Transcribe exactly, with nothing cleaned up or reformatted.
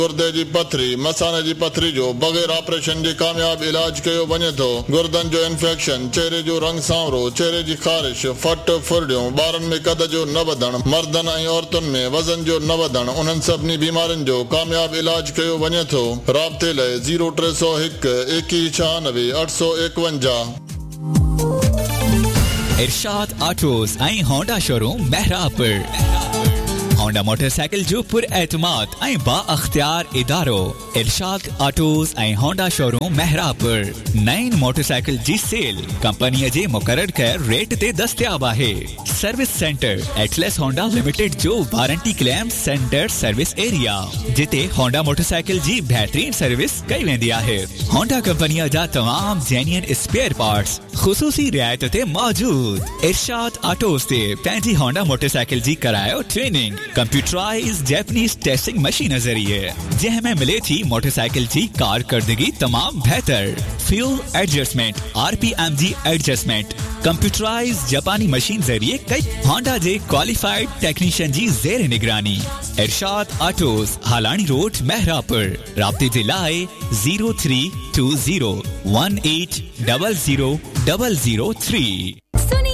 गुर्दे जी पथरी मसाने जी पथरी जो बगैर ऑपरेशन जे कामयाब इलाज कयो वञे थो। गुर्दन जो इंफेक्शन, चेहरे जो रंग सांवरो, चेहरे जी खारिश, फट फुरडियूं, ॿारनि में कद जो न वधण, मर्दनि ऐं औरतुनि में वज़न जो न वधण, उन्हनि सभिनी बीमारियुनि जो कामयाब इलाज कयो वञे थो। राब्ते लाइ ज़ीरो टे सौ हिकु एकवीह छहानवे अठ सौ एकवंजाह। इरशाद ऑटोस ऐं होंडा शोरूम महरापुर। होंडा मोटरसाइकिल जो पुर एतमाद ऐं बा अख्तियार इदारो इरशाद ऑटोस ऐं होंडा शोरूम महरापुर। नईन मोटरसाइकिल जी सेल कंपनी जे मुकर्रर कयल रेट ते दस्तयाब आहे। Service centre Atlas Honda limited जो warranty claim centre service area जिते होंडा मोटरसाइकिल जी बेहतरीन सर्विस कई वेंदी आहे। होंडा कंपनी जा तमाम जेन्युइन स्पेयर पार्ट्स खुसूसी रियायत ते मौजूद। इरशाद ऑटोस ते पंहिंजी होंडा मोटरसाइकिल जी करायो training computerise Japanese testing machine ज़रिए जंहिंमें मिले थी मोटरसाइकिल जी कारकर्दगी तमाम बेहतर। फ्यूल एडजस्टमेंट, आरपीएम जी एडजस्टमेंट कंप्यूटराइज जापानी मशीन ज़रिए कई होंडा जे क्वालिफाइड टेक्नीशियन जी ज़ेर निगरानी। इरशाद ऑटोस हालानी रोड महरापुर। राब्ते जे लाइ zero three to zero one eight double zero double zero three.